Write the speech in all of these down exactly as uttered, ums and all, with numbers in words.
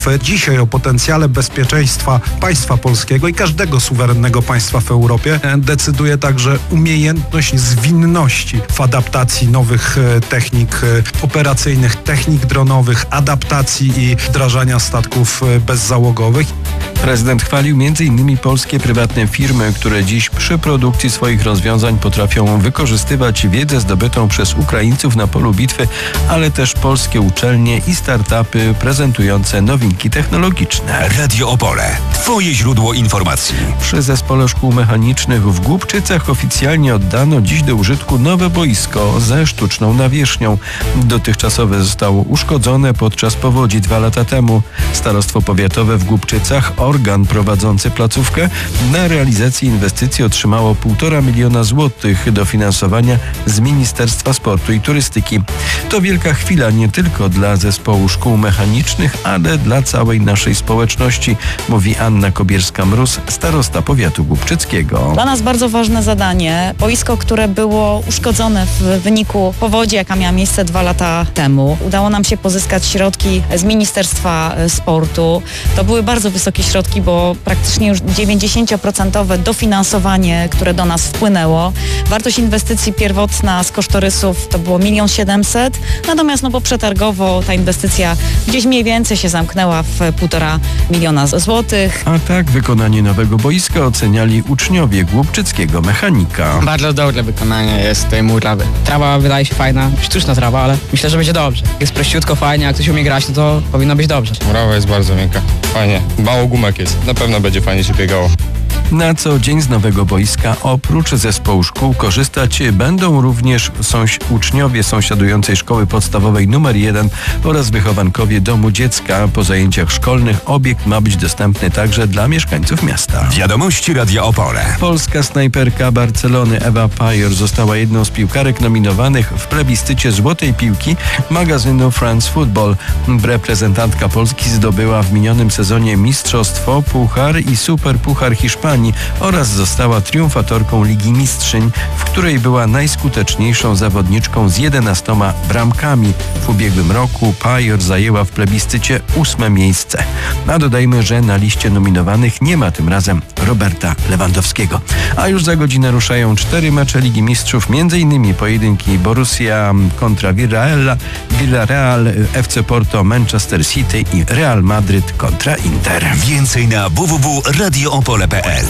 Dzisiaj o potencjale bezpieczeństwa państwa polskiego i każdego suwerennego państwa w Europie decyduje także umiejętność zwinności w adaptacji nowych technik operacyjnych, technik dronowych, adaptacji i wdrażania statków bezzałogowych. Prezydent chwalił między innymi polskie prywatne firmy, które dziś przy produkcji swoich rozwiązań potrafią wykorzystywać wiedzę zdobytą przez Ukraińców na polu bitwy, ale też polskie uczelnie i startupy prezentujące nowinki technologiczne. Radio Opole. Twoje źródło informacji. Przy Zespole Szkół Mechanicznych w Głubczycach oficjalnie oddano dziś do użytku nowe boisko ze sztuczną nawierzchnią. Dotychczasowe zostało uszkodzone podczas powodzi dwa lata temu. Starostwo Powiatowe w Głubczycach, organ prowadzący placówkę, na realizację inwestycji otrzymało półtora miliona złotych dofinansowania z Ministerstwa Sportu i Turystyki. To wielka chwila nie tylko dla Zespołu Szkół Mechanicznych, ale dla całej naszej społeczności, mówi Anna Kobierska-Mróz, starosta powiatu głubczyckiego. Dla nas bardzo ważne zadanie. Boisko, które było uszkodzone w wyniku powodzi, jaka miała miejsce dwa lata temu. Udało nam się pozyskać środki z Ministerstwa Sportu. To były bardzo wysokie środki, bo praktycznie już dziewięćdziesiąt procent dofinansowanie, które do nas wpłynęło. Wartość inwestycji pierwotna z kosztorysów to było milion siedemset, natomiast no bo przetargowo ta inwestycja gdzieś mniej więcej się zamknęła w półtora miliona złotych. A tak wykonanie nowego boiska oceniali uczniowie głubczyckiego mechanika. Bardzo dobre wykonanie jest tej murawy. Trawa wydaje się fajna, sztuczna trawa, ale myślę, że będzie dobrze. Jest prościutko, fajnie, jak ktoś umie grać, no to powinno być dobrze. Murawa jest bardzo miękka, fajnie. Mało gumek jest, na pewno będzie fajnie się biegało. Na co dzień z nowego boiska oprócz zespołu szkół korzystać będą również sąś- uczniowie sąsiadującej szkoły podstawowej numer jeden oraz wychowankowie domu dziecka. Po zajęciach szkolnych obiekt ma być dostępny także dla mieszkańców miasta. Wiadomości Radia Opole. Polska snajperka Barcelony Ewa Pajor została jedną z piłkarek nominowanych w plebiscycie Złotej Piłki magazynu France Football. Reprezentantka Polski zdobyła w minionym sezonie mistrzostwo, puchar i superpuchar Hiszpanii oraz została triumfatorką Ligi Mistrzyń, w której była najskuteczniejszą zawodniczką z jedenastoma bramkami. W ubiegłym roku Pajor zajęła w plebiscycie ósme miejsce. A dodajmy, że na liście nominowanych nie ma tym razem Roberta Lewandowskiego. A już za godzinę ruszają cztery mecze Ligi Mistrzów, między innymi pojedynki Borussia kontra Villarreal, Villarreal, F C Porto, Manchester City i Real Madryt kontra Inter. Więcej na w w w kropka radio opole kropka p l.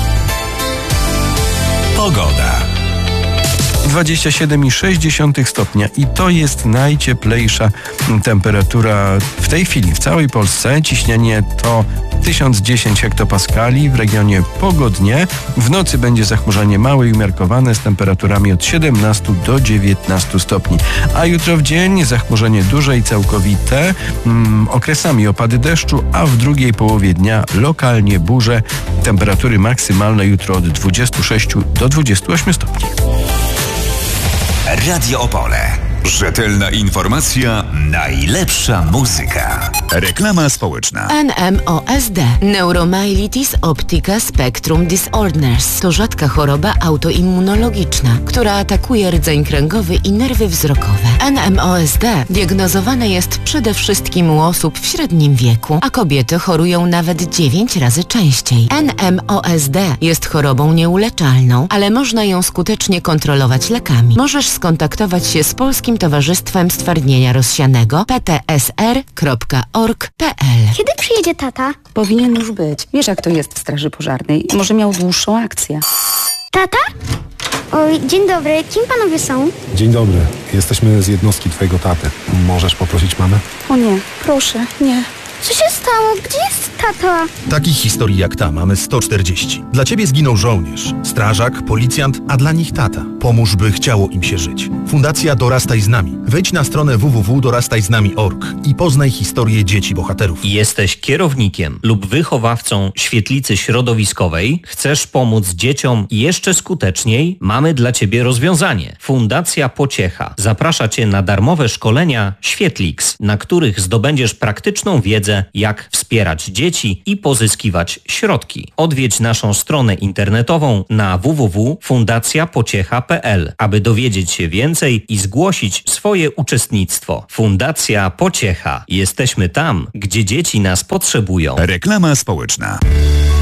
Pogoda. dwadzieścia siedem przecinek sześć stopnia i to jest najcieplejsza temperatura w tej chwili w całej Polsce. Ciśnienie to tysiąc dziesięć hektopaskali, w regionie pogodnie. W nocy będzie zachmurzenie małe i umiarkowane z temperaturami od siedemnastu do dziewiętnastu stopni. A jutro w dzień zachmurzenie duże i całkowite, mm, okresami opady deszczu, a w drugiej połowie dnia lokalnie burze. Temperatury maksymalne jutro od dwudziestu sześciu do dwudziestu ośmiu stopni. Radio Opole. Rzetelna informacja, najlepsza muzyka. Reklama społeczna. N M O S D. Neuromyelitis optica spectrum disorders. To rzadka choroba autoimmunologiczna, która atakuje rdzeń kręgowy i nerwy wzrokowe. N M O S D diagnozowane jest przede wszystkim u osób w średnim wieku, a kobiety chorują nawet dziewięć razy częściej. N M O S D jest chorobą nieuleczalną, ale można ją skutecznie kontrolować lekami. Możesz skontaktować się z Polskim Towarzystwem Stwardnienia Rozsianego p t s r kropka org kropka p l. Kiedy przyjedzie tata? Powinien już być. Wiesz, jak to jest w straży pożarnej. Może miał dłuższą akcję. Tata? Oj, dzień dobry. Kim panowie są? Dzień dobry. Jesteśmy z jednostki twojego taty. Możesz poprosić mamę? O nie, proszę, nie. Co się stało? Gdzie jest tata? Takich historii jak ta mamy sto czterdzieści. Dla ciebie zginął żołnierz, strażak, policjant, a dla nich tata. Pomóż, by chciało im się żyć. Fundacja Dorastaj z nami. Wejdź na stronę w w w kropka dorastaj z nami kropka org i poznaj historię dzieci bohaterów. Jesteś kierownikiem lub wychowawcą świetlicy środowiskowej? Chcesz pomóc dzieciom jeszcze skuteczniej? Mamy dla ciebie rozwiązanie. Fundacja Pociecha zaprasza cię na darmowe szkolenia Świetlix, na których zdobędziesz praktyczną wiedzę wiedzę, jak wspierać dzieci i pozyskiwać środki. Odwiedź naszą stronę internetową na w w w kropka fundacja pociecha kropka p l, aby dowiedzieć się więcej i zgłosić swoje uczestnictwo. Fundacja Pociecha. Jesteśmy tam, gdzie dzieci nas potrzebują. Reklama społeczna.